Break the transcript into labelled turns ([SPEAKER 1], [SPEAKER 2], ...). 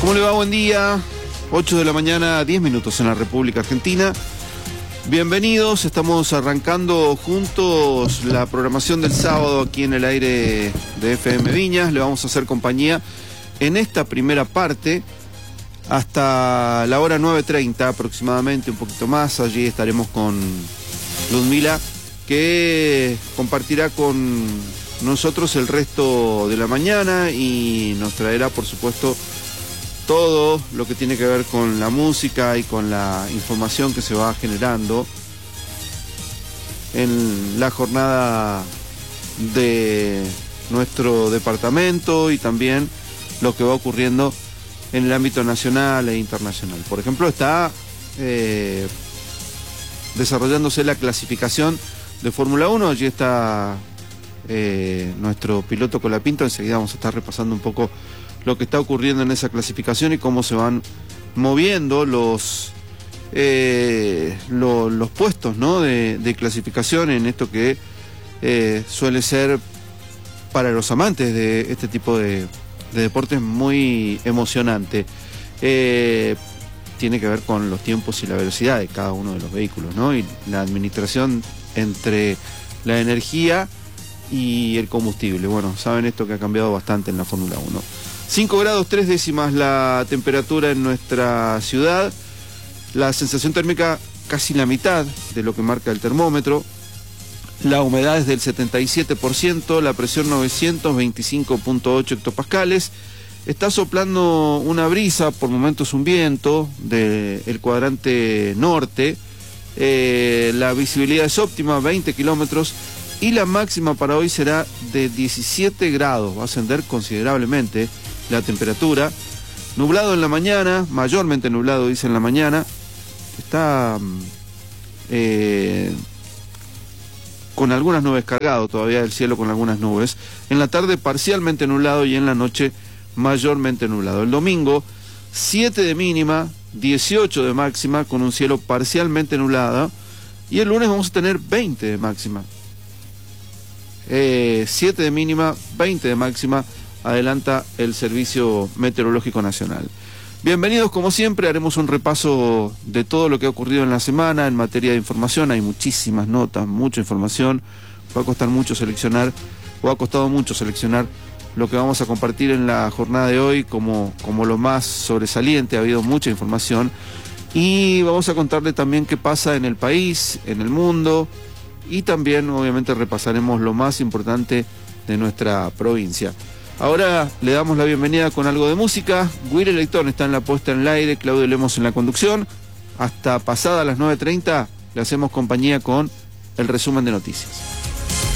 [SPEAKER 1] ¿Cómo le va? Buen día. 8 de la mañana, 10 minutos en la República Argentina. Bienvenidos, estamos arrancando juntos la programación del sábado aquí en el aire de FM Viñas. Le vamos a hacer compañía en esta primera parte hasta la hora 9:30 aproximadamente, un poquito más. Allí estaremos con Ludmila, que compartirá con nosotros el resto de la mañana y nos traerá, por supuesto, todo lo que tiene que ver con la música y con la información que se va generando en la jornada de nuestro departamento y también lo que va ocurriendo en el ámbito nacional e internacional. Por ejemplo, está desarrollándose la clasificación de Fórmula 1. Allí está nuestro piloto Colapinto. Enseguida vamos a estar repasando un poco lo que está ocurriendo en esa clasificación y cómo se van moviendo los puestos, ¿no?, de clasificación en esto que suele ser para los amantes de este tipo de deportes muy emocionante. Tiene que ver con los tiempos y la velocidad de cada uno de los vehículos, ¿no?, y la administración entre la energía y el combustible. Bueno, saben esto que ha cambiado bastante en la Fórmula 1. 5 grados 3 décimas la temperatura en nuestra ciudad. La sensación térmica casi la mitad de lo que marca el termómetro. La humedad es del 77%, la presión 925.8 hectopascales. Está soplando una brisa, por momentos un viento, del cuadrante norte. La visibilidad es óptima, 20 kilómetros. Y la máxima para hoy será de 17 grados, va a ascender considerablemente la temperatura. Nublado en la mañana, mayormente nublado, dice en la mañana. Está con algunas nubes, cargado todavía el cielo con algunas nubes. En la tarde parcialmente nublado y en la noche mayormente nublado. El domingo 7 de mínima, 18 de máxima, con un cielo parcialmente nublado. Y el lunes vamos a tener 20 de máxima. 7 de mínima, 20 de máxima, adelanta el Servicio Meteorológico Nacional. Bienvenidos, como siempre, haremos un repaso de todo lo que ha ocurrido en la semana en materia de información. Hay muchísimas notas, mucha información. Va a costar mucho seleccionar, o ha costado mucho seleccionar lo que vamos a compartir en la jornada de hoy como lo más sobresaliente. Ha habido mucha información y vamos a contarle también qué pasa en el país, en el mundo, y también obviamente repasaremos lo más importante de nuestra provincia. Ahora le damos la bienvenida con algo de música. Willy Lectón está en la puesta en el aire, Claudio Lemos en la conducción. Hasta pasadas las 9:30 le hacemos compañía con el resumen de noticias.